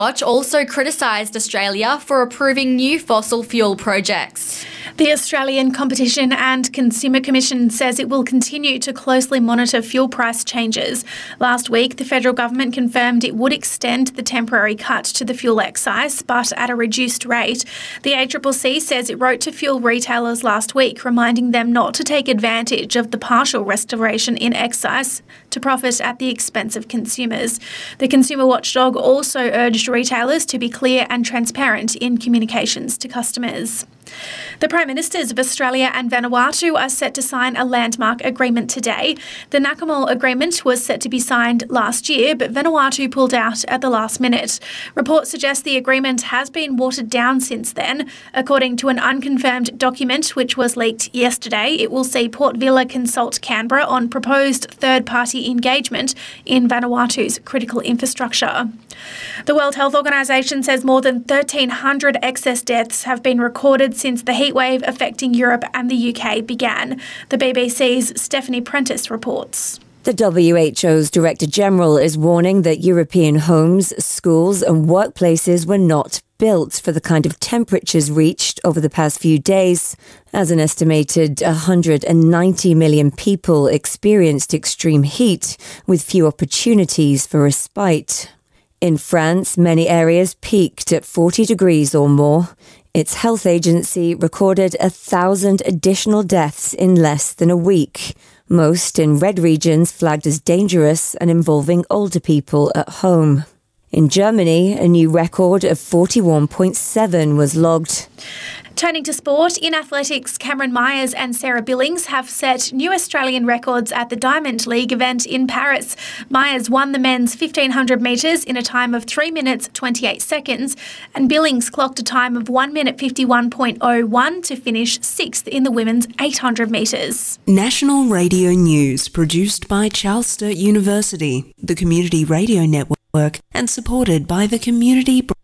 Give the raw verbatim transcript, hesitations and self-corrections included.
Watch also criticised Australia for approving new fossil fuel projects. The Australian Competition and Consumer Commission says it will continue to closely monitor fuel price changes. Last week, the federal government confirmed it would extend the temporary cut to the fuel excise, but at a reduced rate. The A C C C says it wrote to fuel retailers last week, reminding them not to take advantage of the partial restoration in excise to profit at the expense of consumers. The consumer watchdog also urged retailers to be clear and transparent in communications to customers. The Prime Ministers of Australia and Vanuatu are set to sign a landmark agreement today. The Nakamal Agreement was set to be signed last year, but Vanuatu pulled out at the last minute. Reports suggest the agreement has been watered down since then. According to an unconfirmed document which was leaked yesterday, it will see Port Vila consult Canberra on proposed third-party engagement in Vanuatu's critical infrastructure. The World Health Organisation says more than thirteen hundred excess deaths have been recorded since the heatwave affecting Europe and the U K began. The B B C's Stephanie Prentice reports. The W H O's Director General is warning that European homes, schools and workplaces were not built for the kind of temperatures reached over the past few days, as an estimated one hundred ninety million people experienced extreme heat with few opportunities for respite. In France, many areas peaked at forty degrees or more. Its health agency recorded a thousand additional deaths in less than a week, most in red regions flagged as dangerous and involving older people at home. In Germany, a new record of forty-one point seven was logged. Turning to sport, in athletics, Cameron Myers and Sarah Billings have set new Australian records at the Diamond League event in Paris. Myers won the men's fifteen hundred metres in a time of three minutes twenty-eight seconds, and Billings clocked a time of one minute fifty-one point oh one to finish sixth in the women's eight hundred metres. National Radio News, produced by Charles Sturt University, the Community Radio Network, and supported by the Community